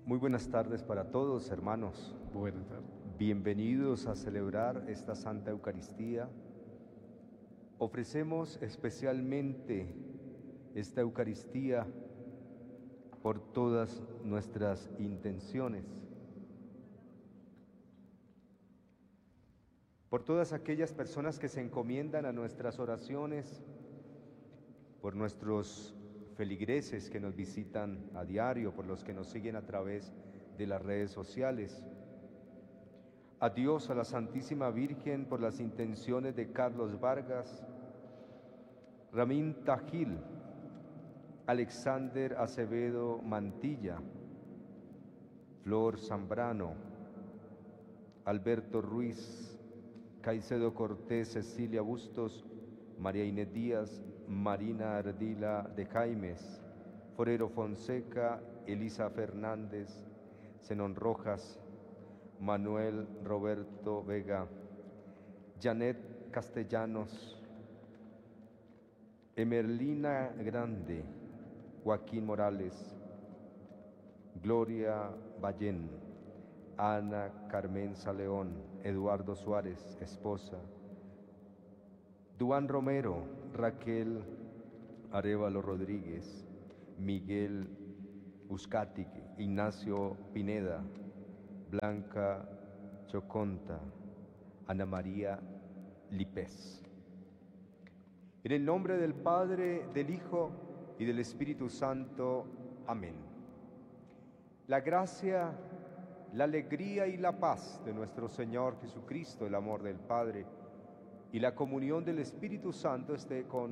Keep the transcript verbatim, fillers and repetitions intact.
Muy buenas tardes para todos, hermanos. Buenas tardes. Bienvenidos a celebrar esta Santa Eucaristía. Ofrecemos especialmente esta Eucaristía por todas nuestras intenciones, por todas aquellas personas que se encomiendan a nuestras oraciones, por nuestros feligreses que nos visitan a diario, por los que nos siguen a través de las redes sociales. A Dios, a la Santísima Virgen, por las intenciones de Carlos Vargas, Ramín Tajil, Alexander Acevedo Mantilla, Flor Zambrano, Alberto Ruiz, Caicedo Cortés, Cecilia Bustos, María Inés Díaz, Marina Ardila de Jaimes, Forero Fonseca, Elisa Fernández, Zenón Rojas, Manuel Roberto Vega, Janet Castellanos, Emerlina Grande, Joaquín Morales, Gloria Ballén, Ana Carmenza León, Eduardo Suárez, esposa, Duan Romero, Raquel Arévalo Rodríguez, Miguel Uzcategui, Ignacio Pineda, Blanca Choconta, Ana María Lípez. En el nombre del Padre, del Hijo y del Espíritu Santo. Amén. La gracia, la alegría y la paz de nuestro Señor Jesucristo, el amor del Padre y la comunión del Espíritu Santo esté con